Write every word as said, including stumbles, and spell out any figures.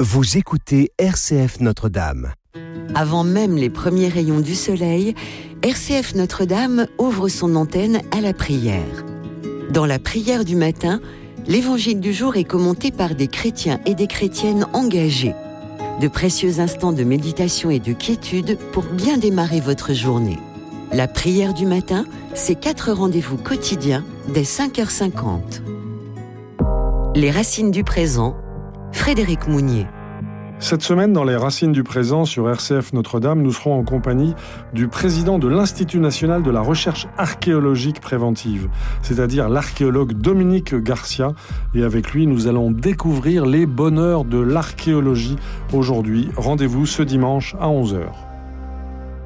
Vous écoutez R C F Notre-Dame. Avant même les premiers rayons du soleil, R C F Notre-Dame ouvre son antenne à la prière. Dans la prière du matin, l'évangile du jour est commenté par des chrétiens et des chrétiennes engagés. De précieux instants de méditation et de quiétude pour bien démarrer votre journée. La prière du matin, c'est quatre rendez-vous quotidiens dès cinq heures cinquante. Les racines du présent, Frédéric Mounier. Cette semaine, dans les Racines du présent sur R C F Notre-Dame, nous serons en compagnie du président de l'Institut national de la recherche archéologique préventive, c'est-à-dire l'archéologue Dominique Garcia. Et avec lui, nous allons découvrir les bonheurs de l'archéologie aujourd'hui. Rendez-vous ce dimanche à onze heures.